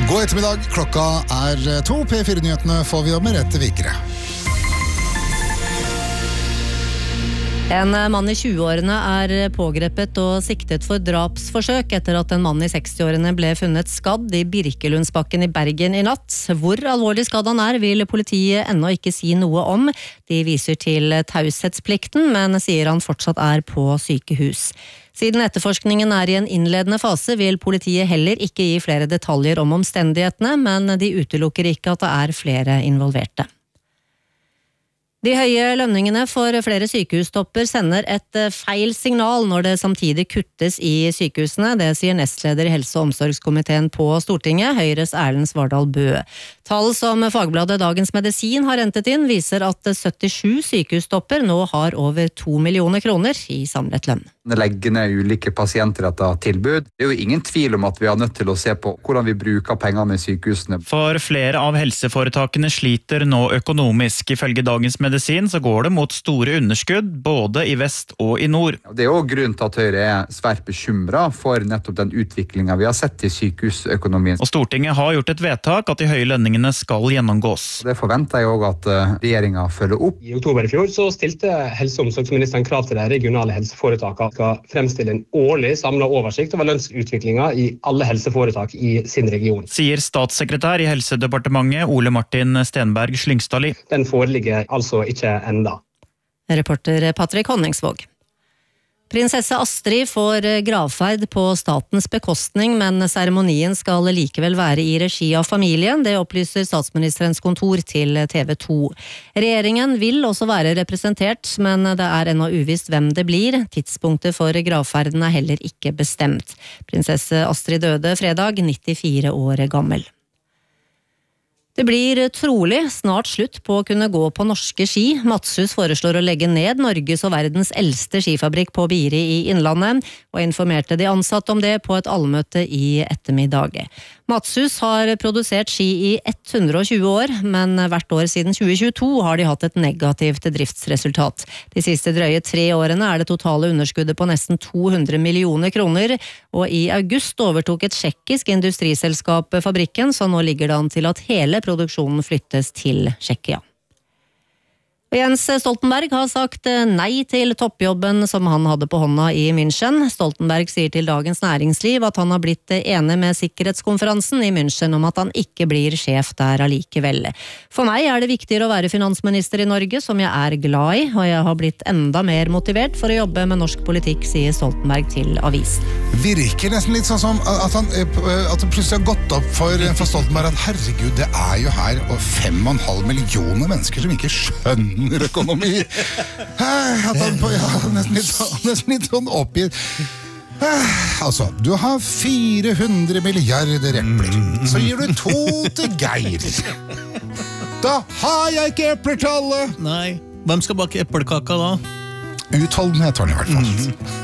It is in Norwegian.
God ettermiddag, klokka 2, P4-nyhetene får vi om Merete Vikre. En mann i 20-årene pågrepet og siktet for drapsforsøk etter at en mann i 60-årene ble funnet skadd i Birkelundsbakken i Bergen i natt. Hvor alvorlig skadd han vil politiet ennå ikke si noe om. De viser til taushetsplikten, men sier han fortsatt på sykehus. Siden etterforskningen i en innledende fase, vil politiet heller ikke gi flere detaljer om omstendighetene, men de utelukker ikke at det flere involverte. De høye lønningene for flere sykehustopper sender et feil signal når det samtidig kuttes i sykehusene. Det sier nestleder i Helse- og omsorgskomiteen på Stortinget, Høyres Erlend Svardal Bøe. Tall som Fagbladet Dagens Medisin har hentet inn viser at 77 sykehustopper nå har over 2 millioner kroner i samlet lønn. Legge ned ulike pasientrettede tilbud. Det jo ingen tvil om at vi har nødt til å se på hvordan vi bruker pengene i sykehusene. For flere av helseforetakene sliter nå økonomisk. Ifølge Dagens Medisin så går det mot store underskudd både i vest og i nord. Det også grunnen til at Høyre svært bekymret for nettopp den utviklingen vi har sett i sykehusøkonomien. Og Stortinget har gjort et vedtak at de høye lønningene skal gjennomgås. Det forventer jeg også at regjeringen følger opp. I oktober i fjor så stilte helse- og omsorgsministeren krav til de regionale helseforetakene skal fremstille en årlig samlet oversikt over lønnsutviklingen i alle helseforetak i sin region. Sier statssekretær i Helsedepartementet Ole Martin Stenberg Slyngstadli. Den foreligger altså ikke enda. Reporter Patrick Honningsvåg. Prinsesse Astrid får gravferd på statens bekostning, men seremonien skal likevel være i regi av familien. Det opplyser statsministerens kontor til TV 2. Regjeringen vil også være representert, men det ennå uvisst hvem det blir. Tidspunktet for gravferden heller ikke bestemt. Prinsesse Astrid døde fredag, 94 år gammel. Det blir trolig snart slutt på å kunne gå på norske ski. Matshus foreslår å legge ned Norges og verdens eldste skifabrikk på Biri i Innlandet, og informerte de ansatte om det på et allmøte i ettermiddag. Matshus har produsert ski i 120 år, men hvert år siden 2022 har de hatt et negativt driftsresultat. De siste drøye 3 årene det totale underskuddet på nesten 200 millioner kroner, og i august overtok et tsjekkisk industriselskap fabrikken, så nå ligger det an til at hele produksjonen flyttes til Tsjekkia. Jens Stoltenberg har sagt nei til toppjobben som han hadde på hånda i München. Stoltenberg sier til Dagens Næringsliv at han har blitt enig med sikkerhetskonferansen i München om at han ikke blir sjef der allikevel. For meg det viktigere å være finansminister i Norge, som jeg glad i, og jeg har blitt enda mer motivert for å jobbe med norsk politikk, sier Stoltenberg til avisen. Virker nesten litt sånn som at det plutselig har gått opp for Stoltenberg at herregud, det jo her og 5,5 millioner mennesker som ikke skjønner økonomi. At han nesten litt sånn oppgitt. Altså, du har 400 milliarder epler. Så gir du 2 til Geir. Da har jeg ikke epler til alle. Nei, hvem skal bake eplekaka da? Utholdenhet har han i hvert fall.